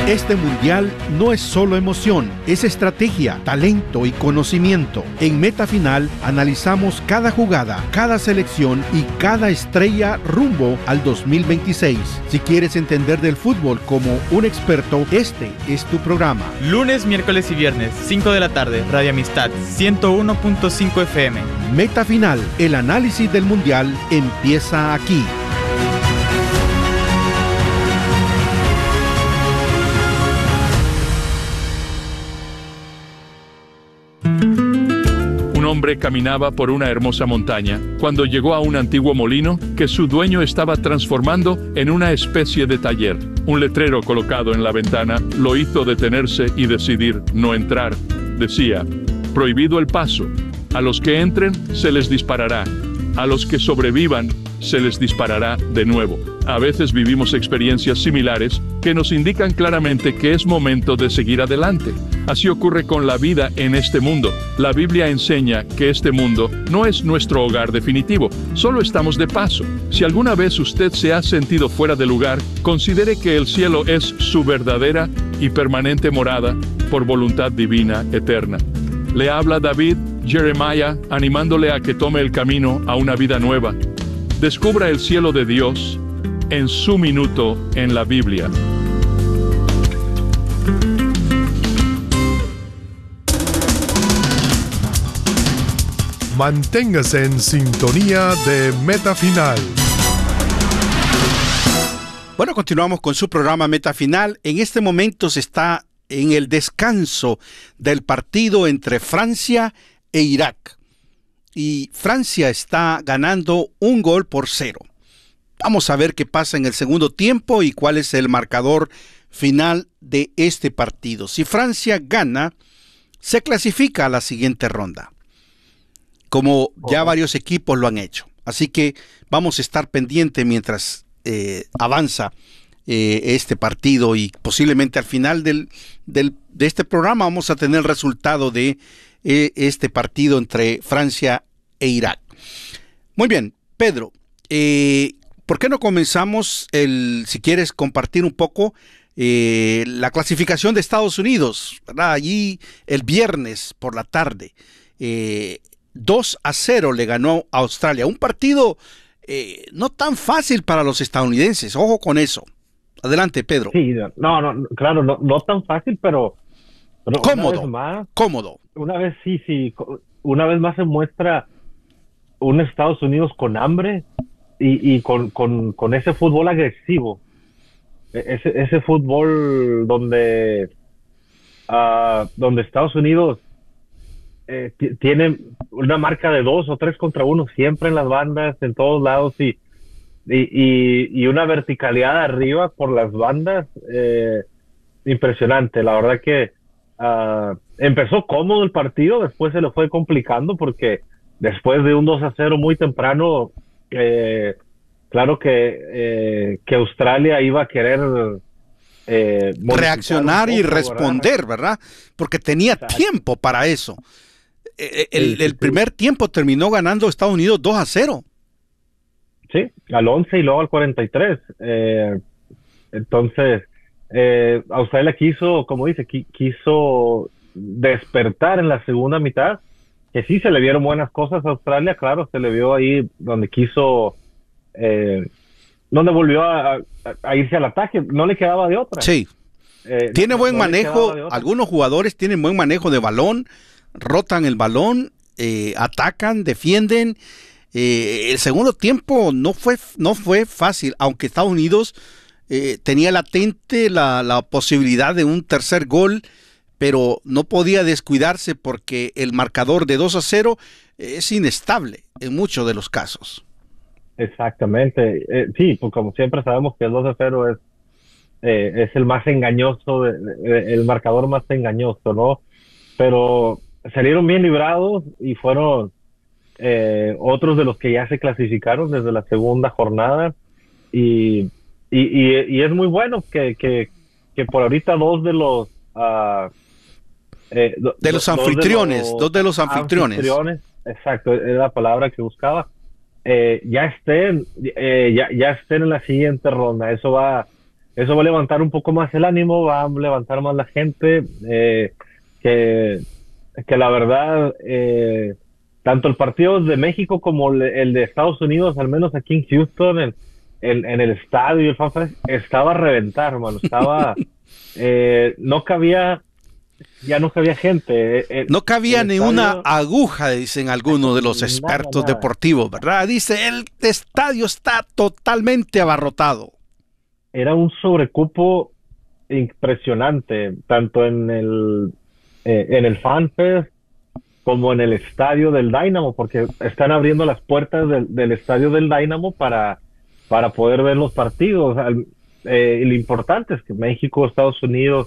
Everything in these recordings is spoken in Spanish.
Este mundial no es solo emoción, es estrategia, talento y conocimiento. En Meta Final analizamos cada jugada, cada selección y cada estrella rumbo al 2026. Si quieres entender del fútbol como un experto, este es tu programa. Lunes, miércoles y viernes, 5 de la tarde, Radio Amistad, 101.5 FM. Meta Final, el análisis del mundial empieza aquí. Un hombre caminaba por una hermosa montaña cuando llegó a un antiguo molino que su dueño estaba transformando en una especie de taller. Un letrero colocado en la ventana lo hizo detenerse y decidir no entrar. Decía: prohibido el paso. A los que entren se les disparará. A los que sobrevivan se les disparará de nuevo. A veces vivimos experiencias similares que nos indican claramente que es momento de seguir adelante. Así ocurre con la vida en este mundo. La Biblia enseña que este mundo no es nuestro hogar definitivo, solo estamos de paso. Si alguna vez usted se ha sentido fuera de lugar, considere que el cielo es su verdadera y permanente morada por voluntad divina eterna. Le habla David Jeremiah, animándole a que tome el camino a una vida nueva. Descubra el cielo de Dios en su minuto en la Biblia. Manténgase en sintonía de Meta Final. Bueno, continuamos con su programa Meta Final. En este momento se está en el descanso del partido entre Francia e Irak. Y Francia está ganando 1-0. Vamos a ver qué pasa en el segundo tiempo y cuál es el marcador final de este partido. Si Francia gana, se clasifica a la siguiente ronda, como ya varios equipos lo han hecho. Así que vamos a estar pendientes mientras avanza este partido, y posiblemente al final de este programa vamos a tener el resultado de este partido entre Francia e Irak. Muy bien, Pedro, ¿por qué no comenzamos si quieres compartir un poco la clasificación de Estados Unidos, ¿verdad? Allí el viernes por la tarde, 2-0 le ganó a Australia. Un partido no tan fácil para los estadounidenses, ojo con eso. Adelante, Pedro. Sí, claro, no tan fácil, pero cómodo. Una vez más se muestra un Estados Unidos con hambre y con ese fútbol agresivo, ese fútbol donde Estados Unidos tiene una marca de 2 o 3 contra 1 siempre en las bandas, en todos lados, y una verticalidad arriba por las bandas impresionante. La verdad que empezó cómodo el partido, después se le fue complicando porque después de un 2-0 muy temprano, claro que Australia iba a querer reaccionar y responder, ¿verdad? Porque tenía tiempo para eso. El primer tiempo terminó ganando Estados Unidos 2-0. Sí, al 11 y luego al 43. Entonces, Australia quiso despertar en la segunda mitad, que sí se le vieron buenas cosas a Australia, claro, se le vio ahí donde donde volvió a irse al ataque, no le quedaba de otra. Sí, tiene buen manejo, algunos jugadores tienen buen manejo de balón, rotan el balón, atacan, defienden. El segundo tiempo no fue fácil, aunque Estados Unidos tenía latente la posibilidad de un tercer gol, pero no podía descuidarse porque el marcador de 2-0 es inestable en muchos de los casos. Exactamente, sí, pues como siempre sabemos que el 2-0 es el más engañoso, el marcador más engañoso, ¿no? Pero salieron bien librados y fueron otros de los que ya se clasificaron desde la segunda jornada, y es muy bueno que por ahorita dos de los anfitriones, exacto, es la palabra que buscaba, ya estén en la siguiente ronda. Eso va eso va a levantar un poco más el ánimo, va a levantar más la gente, que, que la verdad, tanto el partido de México como el de Estados Unidos, al menos aquí en Houston, en el estadio y el FanFest, estaba a reventar, hermano, no cabía, ya no cabía gente. No cabía el ni estadio, una aguja, dicen algunos de los nada, expertos nada. deportivos, ¿verdad? Dice, el estadio está totalmente abarrotado. Era un sobrecupo impresionante, tanto en el FanFest como en el estadio del Dynamo, porque están abriendo las puertas del estadio del Dynamo para poder ver los partidos. Y lo importante es que México, Estados Unidos,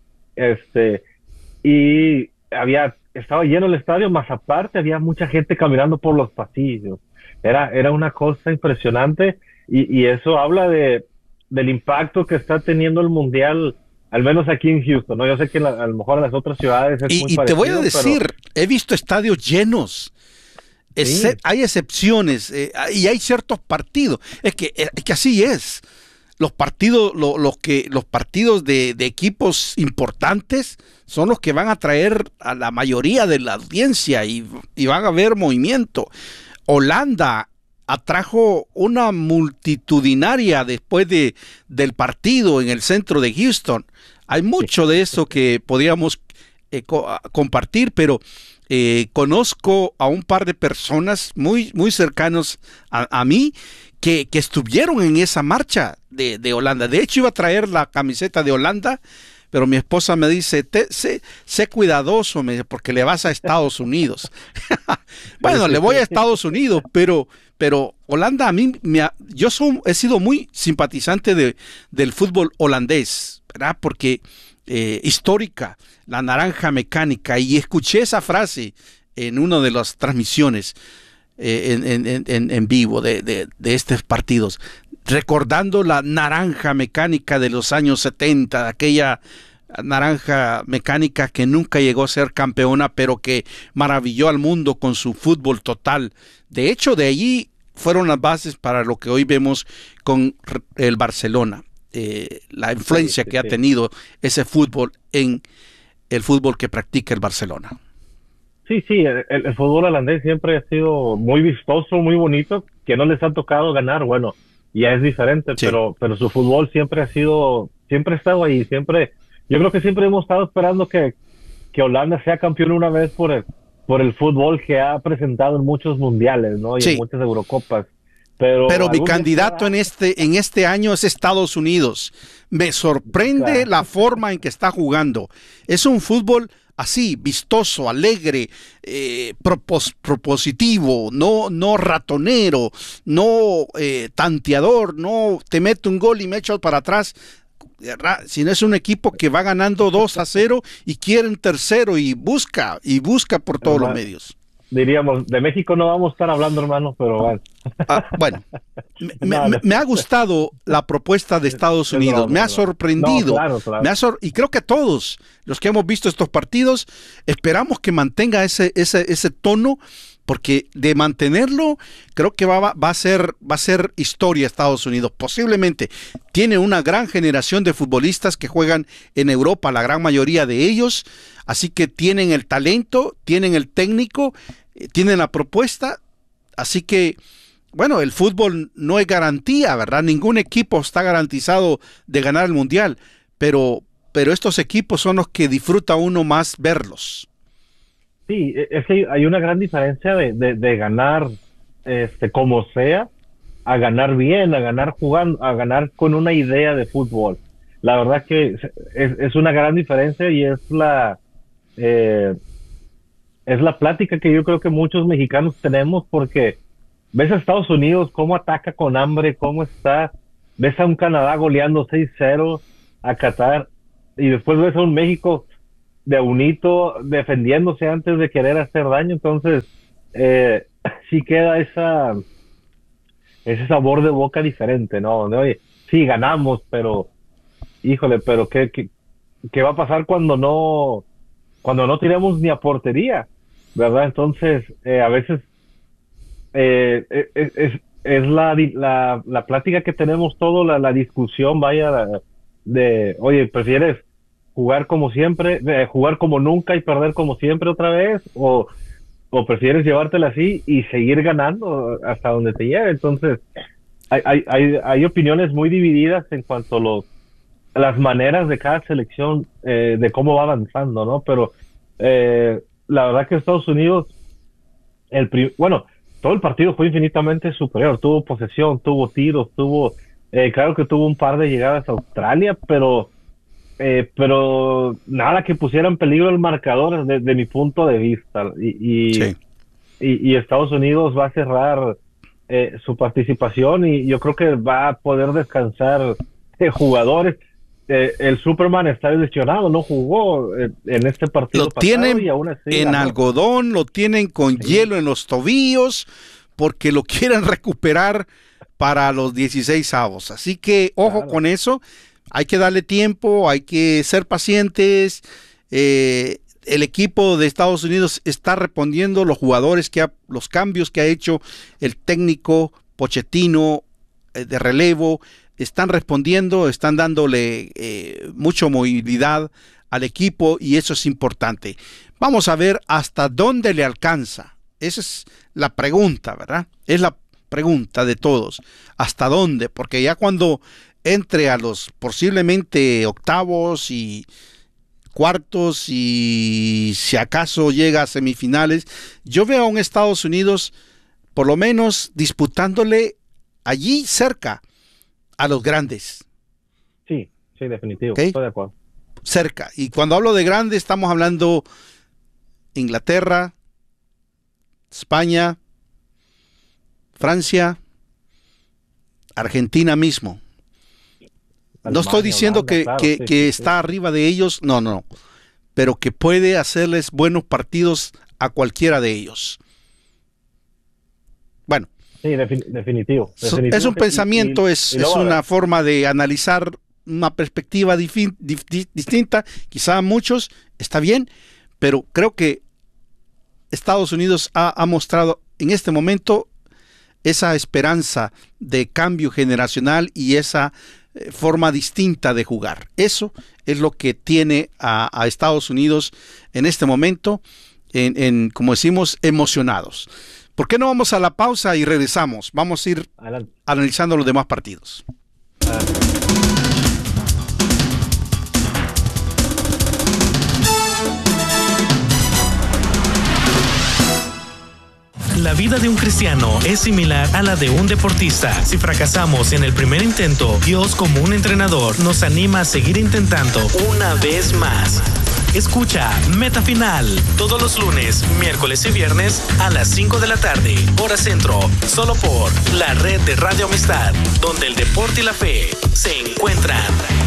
y estaba lleno el estadio, más aparte había mucha gente caminando por los pasillos. Era una cosa impresionante, y eso habla del impacto que está teniendo el Mundial, al menos aquí en Houston, ¿no? Yo sé que a lo mejor en las otras ciudades es muy Y te voy a parecido, decir, he visto estadios llenos. Sí. Hay excepciones, y hay ciertos partidos. Es que así es. Los partidos, los partidos de equipos importantes son los que van a traer a la mayoría de la audiencia, y van a haber movimiento. Holanda atrajo una multitudinaria después del partido en el centro de Houston. Hay mucho de eso que podríamos compartir, pero conozco a un par de personas muy, muy cercanos a mí que estuvieron en esa marcha de Holanda. De hecho, iba a traer la camiseta de Holanda, pero mi esposa me dice, sé cuidadoso, porque le vas a Estados Unidos. Bueno, le voy a Estados Unidos, pero Holanda, a mí, he sido muy simpatizante del fútbol holandés, ¿verdad? Porque histórica, la naranja mecánica, y escuché esa frase en una de las transmisiones en vivo de estos partidos, recordando la naranja mecánica de los años 70, aquella naranja mecánica que nunca llegó a ser campeona, pero que maravilló al mundo con su fútbol total. De hecho, de allí fueron las bases para lo que hoy vemos con el Barcelona, la influencia que ha tenido ese fútbol en el fútbol que practica el Barcelona. Sí, el fútbol holandés siempre ha sido muy vistoso, muy bonito, que no les ha tocado ganar, bueno, ya es diferente, sí. pero su fútbol siempre ha estado ahí, yo creo que siempre hemos estado esperando que Holanda sea campeón una vez por el fútbol que ha presentado en muchos mundiales, ¿no? Y sí. en muchas Eurocopas. Pero mi candidato en este año es Estados Unidos. Me sorprende la forma en que está jugando. Es un fútbol así, vistoso, alegre, propositivo, no ratonero, no tanteador, no te meto un gol y me echo para atrás, sino es un equipo que va ganando 2-0 y quiere un tercero y busca por todos los medios. Diríamos, de México no vamos a estar hablando, hermano, pero bueno. Bueno, me ha gustado la propuesta de Estados Unidos, me ha sorprendido, claro. Y creo que todos los que hemos visto estos partidos esperamos que mantenga ese tono, porque de mantenerlo creo que va a ser historia Estados Unidos. Posiblemente tiene una gran generación de futbolistas que juegan en Europa, la gran mayoría de ellos, así que tienen el talento, tienen el técnico, tienen la propuesta, así que bueno, el fútbol no es garantía, ¿verdad? Ningún equipo está garantizado de ganar el Mundial, pero estos equipos son los que disfruta uno más verlos. Sí, es que hay una gran diferencia de ganar como sea, a ganar bien, a ganar jugando, a ganar con una idea de fútbol. La verdad que es una gran diferencia, y es la plática que yo creo que muchos mexicanos tenemos, porque ves a Estados Unidos cómo ataca con hambre, cómo está, ves a un Canadá goleando 6-0 a Qatar, y después ves a un México de unito defendiéndose antes de querer hacer daño. Entonces sí queda ese sabor de boca diferente, ¿no? Oye, sí ganamos, pero híjole, pero ¿qué va a pasar cuando no tiremos ni a portería, ¿verdad? Entonces a veces es la plática que tenemos todos, la discusión, vaya, oye, ¿prefieres jugar como siempre, jugar como nunca y perder como siempre otra vez? ¿O prefieres llevártela así y seguir ganando hasta donde te lleve? Entonces, hay opiniones muy divididas en cuanto a las maneras de cada selección, de cómo va avanzando, ¿no? Pero la verdad que Estados Unidos, bueno, todo el partido fue infinitamente superior. Tuvo posesión, tuvo tiros, claro que tuvo un par de llegadas a Australia, pero nada que pusiera en peligro el marcador desde mi punto de vista. Sí. Y Estados Unidos va a cerrar su participación, y yo creo que va a poder descansar jugadores. El Superman está lesionado, no jugó en este partido. Lo tienen y aún así en ganó. algodón, lo tienen con hielo en los tobillos, porque lo quieren recuperar para los 16avos. Así que ojo con eso, hay que darle tiempo, hay que ser pacientes. El equipo de Estados Unidos está respondiendo, los jugadores los cambios que ha hecho el técnico Pochettino de relevo, están respondiendo, están dándole mucha movilidad al equipo, y eso es importante. Vamos a ver hasta dónde le alcanza. Esa es la pregunta, ¿verdad? Es la pregunta de todos. ¿Hasta dónde? Porque ya cuando entre a los posiblemente octavos y cuartos, y si acaso llega a semifinales, yo veo a un Estados Unidos por lo menos disputándole allí cerca a los grandes. Sí, definitivo. ¿Okay? Estoy de acuerdo. Cerca. Y cuando hablo de grandes, estamos hablando Inglaterra, España, Francia, Argentina mismo. Alemania, No estoy diciendo Holanda, que está arriba de ellos, no, pero que puede hacerles buenos partidos a cualquiera de ellos. Bueno. Sí, definitivo. Es un pensamiento, es una forma de analizar una perspectiva distinta. Quizá a muchos está bien, pero creo que Estados Unidos ha mostrado en este momento esa esperanza de cambio generacional y esa forma distinta de jugar. Eso es lo que tiene a Estados Unidos en este momento, como decimos, emocionados. ¿Por qué no vamos a la pausa y regresamos? Vamos a ir analizando los demás partidos. La vida de un cristiano es similar a la de un deportista. Si fracasamos en el primer intento, Dios, como un entrenador, nos anima a seguir intentando una vez más. Escucha Meta Final todos los lunes, miércoles y viernes a las 5 de la tarde, hora centro, solo por la red de Radio Amistad, donde el deporte y la fe se encuentran.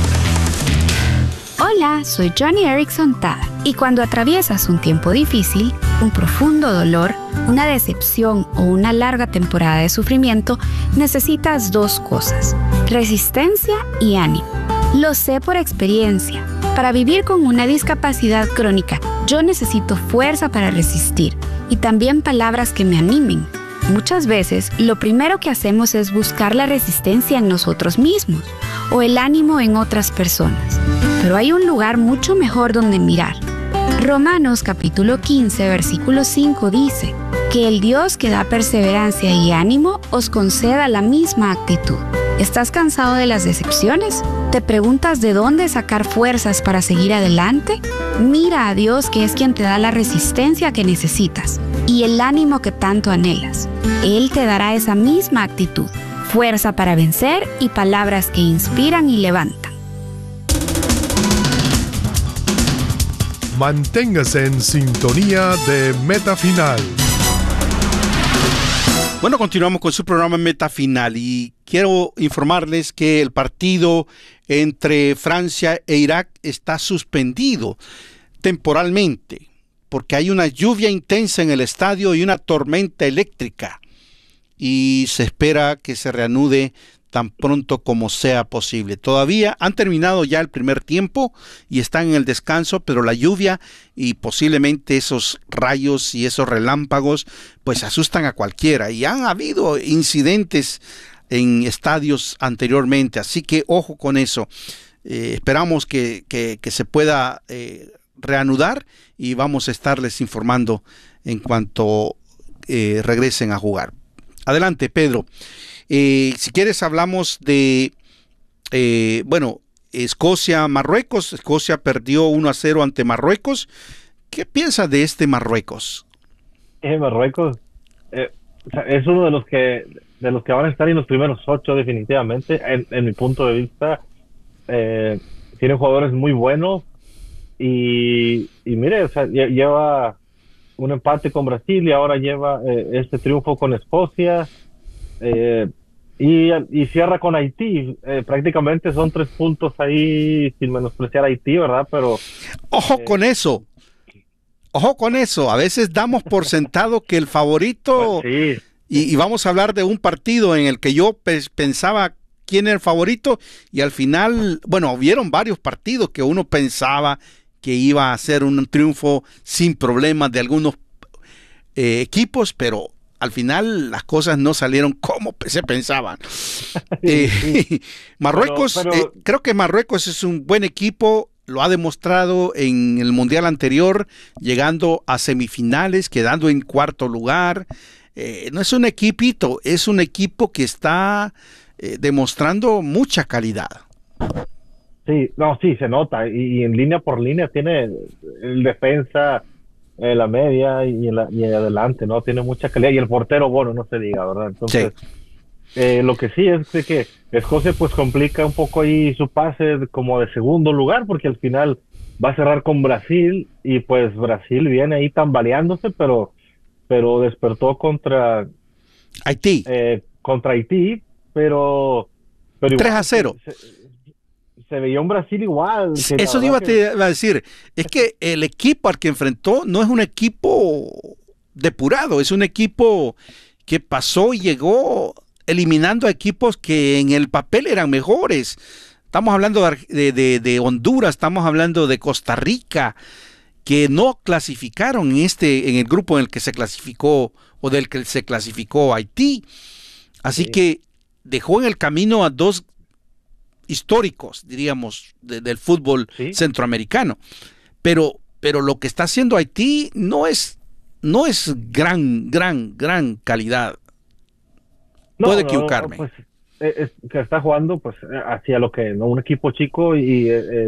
Hola, soy Johnny Erickson Tada, y cuando atraviesas un tiempo difícil, un profundo dolor, una decepción o una larga temporada de sufrimiento, necesitas dos cosas: resistencia y ánimo. Lo sé por experiencia. Para vivir con una discapacidad crónica, yo necesito fuerza para resistir y también palabras que me animen. Muchas veces, lo primero que hacemos es buscar la resistencia en nosotros mismos o el ánimo en otras personas. Pero hay un lugar mucho mejor donde mirar. Romanos capítulo 15, versículo 5 dice que el Dios que da perseverancia y ánimo os conceda la misma actitud. ¿Estás cansado de las decepciones? ¿Te preguntas de dónde sacar fuerzas para seguir adelante? Mira a Dios, que es quien te da la resistencia que necesitas y el ánimo que tanto anhelas. Él te dará esa misma actitud, fuerza para vencer y palabras que inspiran y levantan. Manténgase en sintonía de Meta Final. Bueno, continuamos con su programa Meta Final y quiero informarles que el partido entre Francia e Irak está suspendido temporalmente porque hay una lluvia intensa en el estadio y una tormenta eléctrica, y se espera que se reanude tan pronto como sea posible. Todavía han terminado ya el primer tiempo y están en el descanso, pero la lluvia y posiblemente esos rayos y esos relámpagos pues asustan a cualquiera, y han habido incidentes en estadios anteriormente, así que ojo con eso. esperamos que se pueda reanudar y vamos a estarles informando en cuanto regresen a jugar. Adelante, Pedro. Si quieres hablamos de Escocia-Marruecos. Escocia perdió 1-0 ante Marruecos. ¿Qué piensas de este Marruecos? Marruecos es uno de los que van a estar en los primeros 8 definitivamente, en mi punto de vista. Tiene jugadores muy buenos y mire, o sea, lleva un empate con Brasil y ahora lleva este triunfo con Escocia, y cierra con Haití. Prácticamente son 3 puntos ahí, sin menospreciar a Haití, ¿verdad? Pero ojo con eso, a veces damos por sentado que el favorito, sí. y vamos a hablar de un partido en el que yo pensaba quién era el favorito, y al final, hubieron varios partidos que uno pensaba que iba a ser un triunfo sin problemas de algunos equipos, pero al final las cosas no salieron como se pensaban. Marruecos, creo que Marruecos es un buen equipo, lo ha demostrado en el Mundial anterior, llegando a semifinales, quedando en 4º lugar. No es un equipito, es un equipo que está demostrando mucha calidad. Sí, se nota, y en línea por línea tiene el defensa, la media y adelante, ¿no? Tiene mucha calidad, y el portero, no se diga, ¿verdad? Entonces, lo que sí es que Escocia pues complica un poco ahí su pase como de segundo lugar, porque al final va a cerrar con Brasil, y pues Brasil viene ahí tambaleándose, pero despertó contra Haití. Pero 3-0. Se veía un Brasil igual. Eso iba a decir. Es que el equipo al que enfrentó no es un equipo depurado, es un equipo que pasó y llegó eliminando a equipos que en el papel eran mejores. Estamos hablando de Honduras, estamos hablando de Costa Rica, que no clasificaron en el grupo en el que se clasificó, o del que se clasificó Haití. Así que dejó en el camino a 2 históricos, diríamos, del fútbol centroamericano. Pero lo que está haciendo Haití no es gran calidad. Puedo equivocarme. Pues, que está jugando pues hacia lo que un equipo chico, y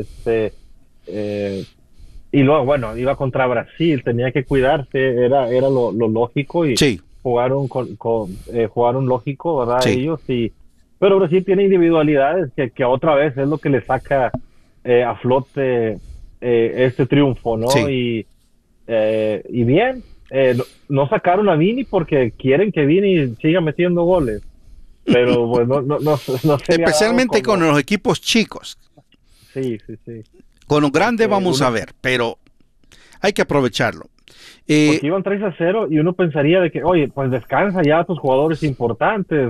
luego iba contra Brasil, tenía que cuidarse, era lo lógico, y jugaron jugaron lógico, ¿verdad? Sí. Ellos, pero Brasil tiene individualidades que otra vez es lo que le saca a flote este triunfo, ¿no? Sí. Y bien, no sacaron a Vini porque quieren que Vini siga metiendo goles, pero pues no especialmente con los equipos chicos. Sí. Con los grandes vamos a ver, pero hay que aprovecharlo. Porque iban 3-0 y uno pensaría de que, oye, pues descansa ya a tus jugadores importantes,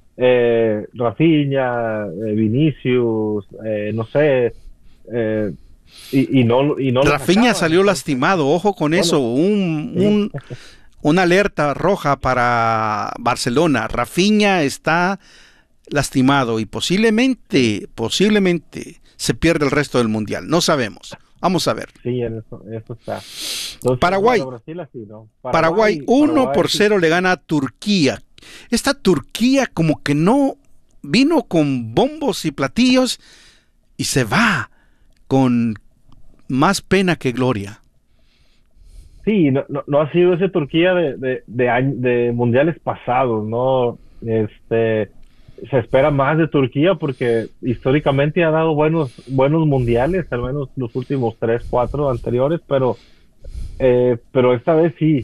Rafinha, Vinicius, no sé, y no Rafinha salió lastimado, ojo con eso, una alerta roja para Barcelona. Rafinha está lastimado y posiblemente se pierde el resto del mundial, no sabemos. Vamos a ver. Sí, eso está. Entonces, Paraguay. Brasil así, ¿no? Paraguay 1-0 le gana a Turquía. Esta Turquía como que no vino con bombos y platillos y se va con más pena que gloria. Sí, no ha sido ese Turquía de mundiales pasados, ¿no? Se espera más de Turquía porque históricamente ha dado buenos mundiales, al menos los últimos 3, 4 anteriores, pero esta vez sí,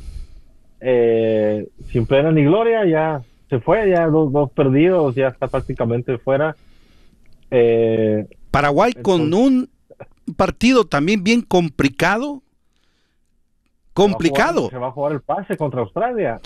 sin pena ni gloria, ya se fue, ya dos perdidos, ya está prácticamente fuera. Paraguay con un partido también bien complicado. Se va a jugar el pase contra Australia.